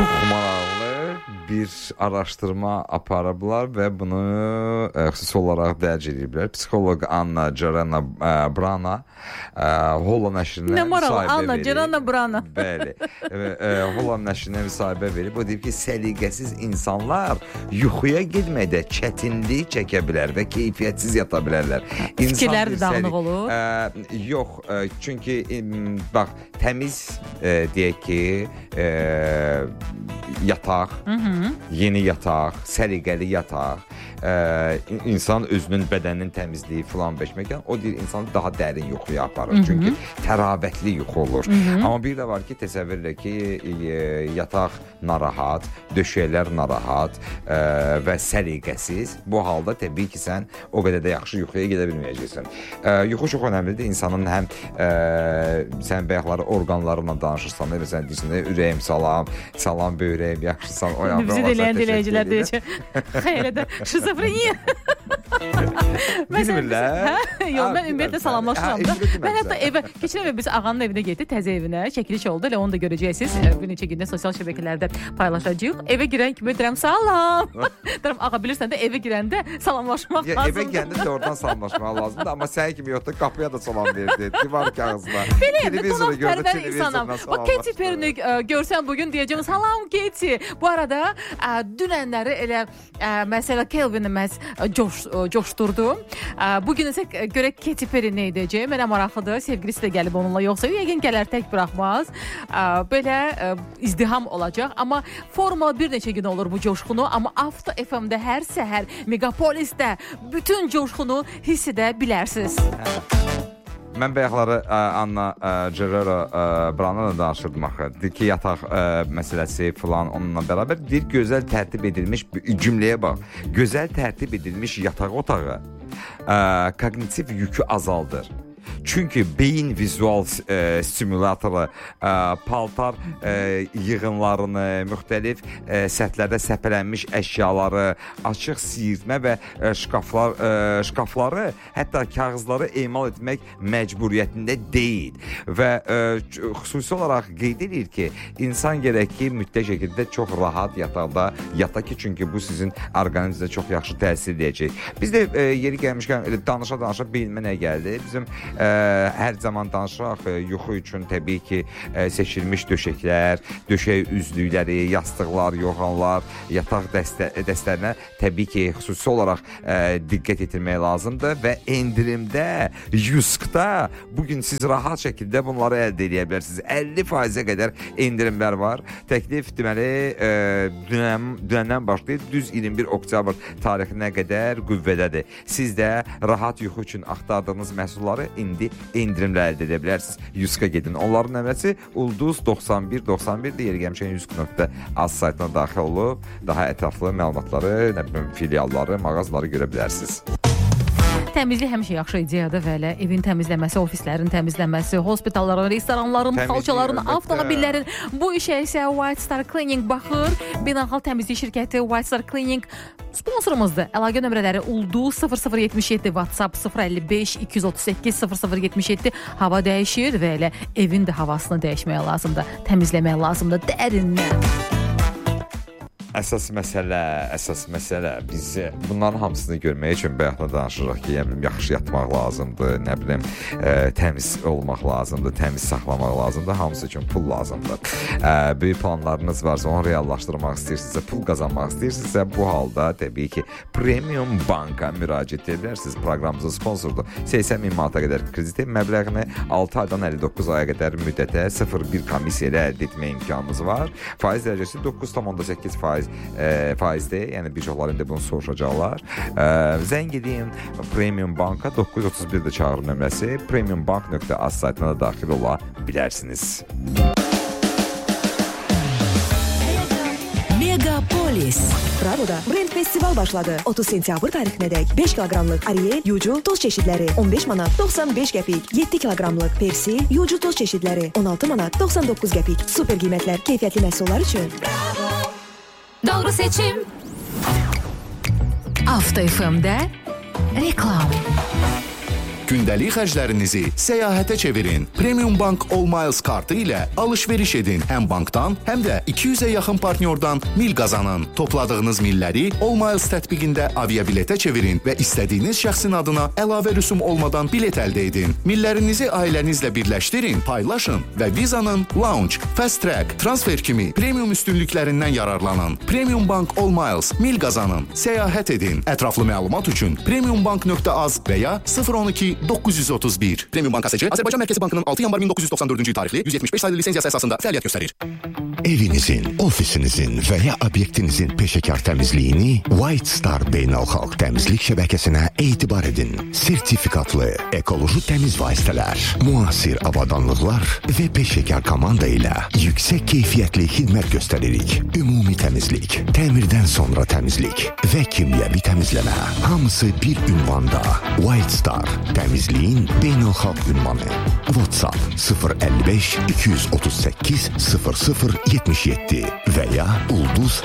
Çox maraqlı bir araşdırma aparıblar və bunu xüsusi olaraq dərc ediblər. Psixoloq Anna Jarana Brana Holland nəşrinə Anna Jarana Brana. Bəli. Holland nəşrinə müsahibə verib. O deyir ki, səliqəsiz insanlar yuxuya getməkdə çətinlik çəkə bilər və keyfiyyətsiz yata bilərlər. Fikirləri dağınıq olur. Yox, çünki bax, təmiz deyək ki, yataq, yeni yataq, səliqəli yataq, insan özünün bədəninin təmizliyi filan beşməkən, o deyir, insanı daha dərin yuxuya aparır. Çünki təravətli yuxu olur. Amma bir də var ki, təsəvvür edək ki, yataq narahat, döşəklər narahat və səliqəsiz. Bu halda təbii ki, sən o qədər də yaxşı yuxuya gedə bilməyəcəksən. Yuxu çox önəmlidir. İnsanın həm sən bayaqları orqanlarla danışırsan, məsələn, deyirsən, ürəyim salam böyrəyim, yaxşısan, o yan. Bizi diləyən deyəcək. Xeylədə şizofreniya. Bilmirlər. Yox, mən ümumiyyətlə salamlaşıram da. Mən hətta evə, keçən evə biz ağanın evinə getdik, təzə evinə, çəkiliş oldu, elə onu da görəcəksiniz. Bir neçə gündə sosial şəbəkələrdə paylaşacağıq. Evə girən kimi deyirəm, salam. Deyirəm, ağa, bilirsən də evə girəndə salamlaşmaq lazımdır. Evə gəndə də oradan salamlaşmaq lazımdır, amma sən kimi yoxdur, qapıya da salam verdi, divar kağızına. Televizoru gördü, televizordan salam. Katy Perry görsən bugün deyəcəm, salam Katy. Bu arada dünənləri elə məsələ Kelvin'i məhz coşdurdu. Bugün isə görək Katy Perry nə edəcək. Mənə maraqlıdır. Sevgilisi də gəlib onunla, yoxsa yəqin gələr tək buraxmaz. Belə izdiham olacaq. Amma Formula bir neçə gün olur bu coşqunu. Amma Avto FM-də hər səhər Megapolisdə bütün coşqunu hiss edə bilərsiniz. Mən bayaqları Anna Jarana Brana da danışırdım axı. Deyir ki, yataq məsələsi filan onunla bərabər bir gözəl tərtib edilmiş cümləyə bax. Gözəl tərtib edilmiş yataq otağı kognitiv yükü azaldır. Çünki beyin vizual stimulatoru, paltar yığınlarını, müxtəlif səthlərdə səpələnmiş əşyaları, açıq siyirtmə və şkafları, hətta kağızları emal etmək məcburiyyətində deyil. Və xüsusi olaraq qeyd edir ki, insan gərək ki, mütləq şəkildə çox rahat yataqda yata ki, çünki bu sizin orqanizmdə çox yaxşı təsir edəcək. Biz də yeri gəlmişkən danışa beynimə nə gəldi? Bizim hər zaman danışıraq yuxu üçün təbii ki, seçilmiş döşəklər, döşək üzlükləri, yastıqlar, yorğanlar, yataq dəstlərinə təbii ki, xüsusi olaraq diqqət etmək lazımdır və endirimdə, Yuskda bugün siz rahat şəkildə bunları əldə edə bilərsiniz. 50%-ə qədər endirimlər var. Təklif deməli dünəndən başlayıb düz 21 oktyabr tarixinə qədər qüvvədədir. Siz də rahat yuxu üçün axtardığınız məhsulları indi endirimlə əldə edə bilərsiniz. Yuska gedin. Onların nömrəsi Ulduz 9191-də yeri gəlmişən yusk.az saytına daxil olub daha ətraflı məlumatları, filialları, mağazaları görə bilərsiniz. Təmizlik həmişə yaxşı ideyadır və elə evin təmizləməsi, ofislərin təmizləməsi, hospitalların, restoranların, xalçaların, avtomobillərin bu işə isə White Star Cleaning baxır. Beynəlxalq təmizlik şirkəti White Star Cleaning sponsorumuzdur. Əlaqə nömrələri Ulduz 0077, WhatsApp 055 238 0077. Hava dəyişir və elə evin də havasını dəyişməyə lazımdır, təmizləməyə lazımdır dərindən. Əsas məsələ biz bunların hamısını görmək üçün bayaqda danışırıq ki, yaxşı yatmaq lazımdır, nə bilim, təmiz olmaq lazımdır, təmiz saxlamaq lazımdır, hamısı üçün pul lazımdır. Böyük planlarınız varsa, onu reallaşdırmaq istəyirsinizsə, pul qazanmaq istəyirsinizsə, bu halda təbii ki, Premium Banka müraciət edə bilərsiniz. Proqramımızın sponsorudur. 80.000 manata qədər krediti məbləğini 6 aydan 59 aya qədər müddətə 0,1 komissiya ilə əldə etmə imkanımız var. Faiz dərəcəsi 9,8% faizdir. Yəni bir çoxları indi bunu soruşacaqlar. Zəng edin Premium Banka 931-də çağrı nömrəsi premiumbank.az saytına da daxil ola bilərsiniz. Megapolis. Bravo'da Brand Festival başladı. 30 sentyabr tarixinədək 5 kiloqramlıq Ariel, Yucu toz çeşidləri 15 manat 95 qəpik, 7 kiloqramlıq Pepsi, Yucu toz çeşidləri 16 manat 99 qəpik. Super qiymətlər keyfiyyətli məhsullar üçün. Bravo. Doğru seçim. Avto FM'də reklam. Gündəlik xərclərinizi səyahətə çevirin. Premium Bank All Miles kartı ilə alış-veriş edin. Həm bankdan, həm də 200-ə yaxın partnyordan mil qazanın. Topladığınız milləri All Miles tətbiqində aviabiletə çevirin və istədiyiniz şəxsin adına əlavə rüsum olmadan bilet əldə edin. Millərinizi ailənizlə birləşdirin, paylaşın və Vizanın Lounge, Fast Track, transfer kimi premium üstünlüklərindən yararlanın. Premium Bank All Miles, mil qazanın, səyahət edin. Ətraflı məlumat üçün premiumbank.az və ya 012-931. Premium Bank ASC Azərbaycan Mərkəzi Bankının 6 yanvar 1994-cü il tarixli 175 saylı lisenziyası əsasında fəaliyyət göstərir. Evinizin, ofisinizin və ya obyektinizin peşəkar təmizliyini White Star Beynəlxalq Təmizlik Şəbəkəsinə etibar edin. Sertifikatlı, ekoloji təmiz vasitələr, müasir avadanlıqlar və peşəkar komanda ilə yüksək keyfiyyətli xidmət göstəririk. Ümumi təmizlik, təmirdən sonra təmizlik və kimyəvi təmizləmə. Hamısı bir ünvanda. White Star, təmizliyin beynəlxalq ünvanı. WhatsApp 055 238 0077 və ya ulduz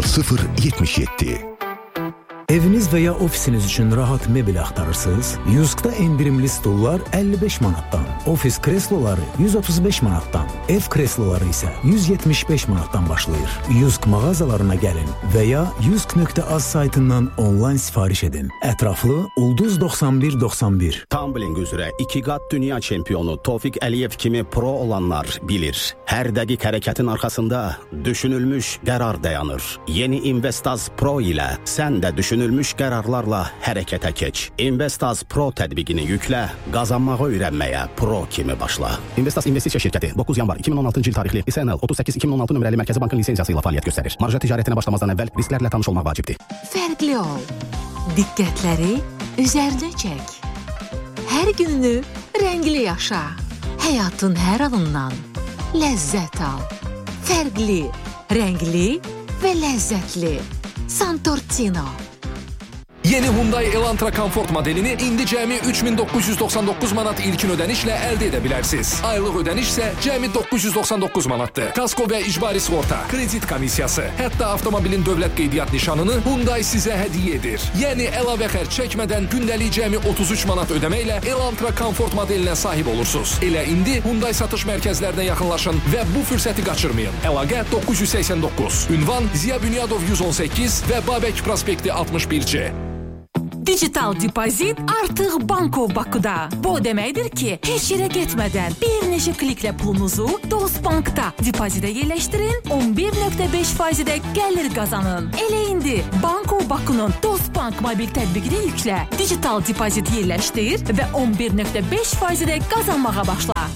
0077. Eviniz və ya ofisiniz üçün rahat mebel axtarırsınız? Yuskda endirimli stullar 55 manatdan, ofis kresloları 135 manatdan, ev kresloları isə 175 manatdan başlayır. Yusk mağazalarına gəlin və ya yusk.az saytından onlayn sifariş edin. Ətraflı ulduz 9191. Tumbling üzrə 2 qat dünya çempionu Tofiq Əliyev kimi pro olanlar bilir. Hər dəqiq hərəkətin arxasında düşünülmüş qərar dayanır. Yeni Investaz Pro ilə sən də düşünülmüş qərarlarla hərəkətə keç. Investaz Pro tətbiqini yüklə, qazanmağı öyrənməyə pro kimi başla. Investaz investisiya şirkəti 9 yanvar 2016-cı il tarixli SNL 38-2016 nömrəli Mərkəzi Bankın lisenziyası ilə fəaliyyət göstərir. Marja ticarətinə başlamazdan əvvəl risklərlə tanış olmaq vacibdir. Fərqli ol. Diqqətləri üzərinə çək. Hər gününü rəngli yaşa. Həyatın hər anından ləzzət al. Fərqli, rəngli və ləzzətli. Santortino. Yeni Hyundai Elantra Comfort modelini indi cəmi 3999 manat ilkin ödənişlə əldə edə bilərsiniz. Aylıq ödəniş isə cəmi 999 manatdır. Kasko və icbari sığorta, kredit komissiyası, hətta avtomobilin dövlət qeydiyyat nişanını Hyundai sizə hədiyyə edir. Yəni əlavə xərc çəkmədən gündəlik cəmi 33 manat ödəməklə Elantra Comfort modelinə sahib olursunuz. Elə indi Hyundai satış mərkəzlərinə yaxınlaşın və bu fürsəti qaçırmayın. Əlaqə 989. Ünvan Ziya Bünyadov 118 və Babək prospekti 61C. Digital depozit artıq Banko Bakuda. Bu deməkdir ki, heç yerə getmədən bir neçə kliklə pulunuzu Dostbankda depozitə yerləşdirin, 11.5% gəlir qazanın. Elə indi Banko Bakunun Dostbank mobil tətbiqini yüklə, digital depozit yerləşdir və 11.5% qazanmağa başla.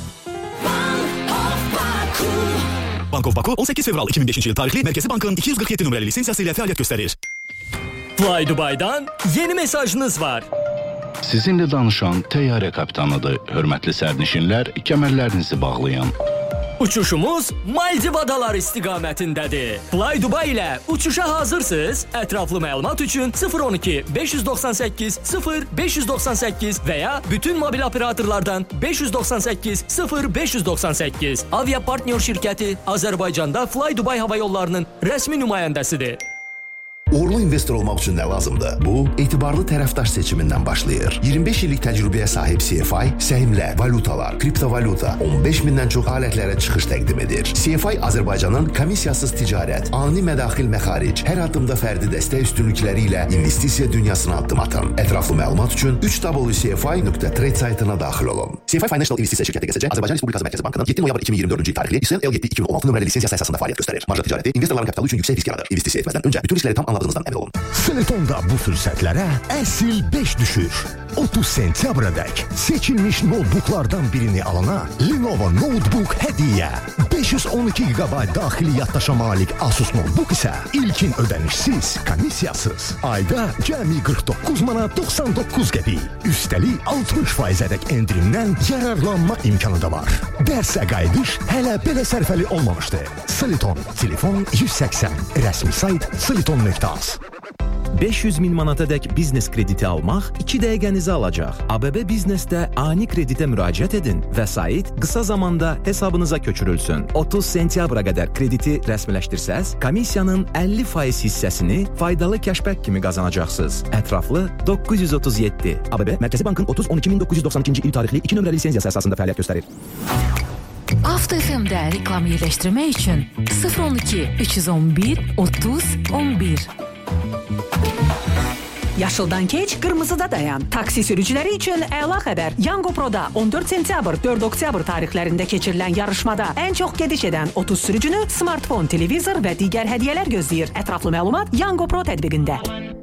Banko Baku 18 fevral 2005-ci il tarixli Mərkəzi Bankın 247 nömrəli lisenziyası ilə fəaliyyət göstərir. Fly Dubai'dan yeni mesajınız var. Sizinlə danışan təyyarə kapitanıdır. Hörmətli sərnişinlər, kəmərlərinizi bağlayın. Uçuşumuz Maldiv adaları istiqamətindədir. Fly Dubai ilə uçuşa hazırsınız? Ətraflı məlumat üçün 012 598 0598 və ya bütün mobil operatorlardan 598 0598. Avia partnyor şirkəti Azərbaycanda Fly Dubai hava yollarının rəsmi nümayəndəsidir. Uğurlu investor olmaq üçün nə lazımdır? Bu, etibarlı tərəfdaş seçimindən başlayır. 25 illik təcrübəyə sahib CFI, səhmlər, valutalar, kriptovalyuta, 15 mindən çox alətlərə çıxış təqdim edir. CFI Azərbaycanın komissiyasız ticarət, ani mədaxil məxaric, hər addımda fərdi dəstək üstünlükləri ilə investisiya dünyasına addım atın. Ətraflı məlumat üçün www.cfi.trade saytına daxil olun. CFI Financial İnvestisiya şirkəti GSC Azərbaycan Respublikası Mərkəzi Bankının 7 noyabr 2024-cü il tarixli İSL L7 2016 nömrəli lisenziyası əsasında fəaliyyət göstərir. Marja ticarəti investorların kapitalı üçün yüksək risk yaradır. İnvestisiya etmədən öncə bütün riskləri tam anladığınızdan əmin olun. Silitonda bu fürsətlərə əsil 5 düşür. 30 sentyabrədək seçilmiş notebooklardan birini alana Lenovo Notebook hədiyyə. 512 GB daxili yaddaşa malik Asus Notebook isə ilkin ödənişsiz, komissiyasız. Ayda cəmi 49 manat 99 qəpik. Üstəlik 60%-ədək endirimdən yararlanma imkanı da var. Dərsə qayıdış hələ belə sərfəli olmamışdı. Siliton, telefon 180, rəsmi sayt siliton.az. 500 min manatadək biznes krediti almaq 2 dəqiqənizi alacaq. ABB Biznesdə ani kreditə müraciət edin. Vəsait qısa zamanda hesabınıza köçürülsün. 30 sentyabra qədər krediti rəsmiləşdirsəz, komissiyanın 50% hissəsini faydalı kəşbək kimi qazanacaqsınız. Ətraflı 937. ABB Mərkəzi Bankın 30-12-1992-ci il tarixli 2 nömrəli lisenziyası əsasında fəaliyyət göstərir. Avto FM-də reklam yerləşdirmək üçün 012 311 30 11. Yaşıldan keç, qırmızıda dayan. Taksi sürücüləri üçün əla xəbər. Yango Pro'da 14 sentyabr, 4 oktyabr tarixlərində keçirilən yarışmada ən çox gediş edən 30 sürücünü smartfon, televizor və digər hədiyyələr gözləyir. Ətraflı məlumat Yango Pro tətbiqində.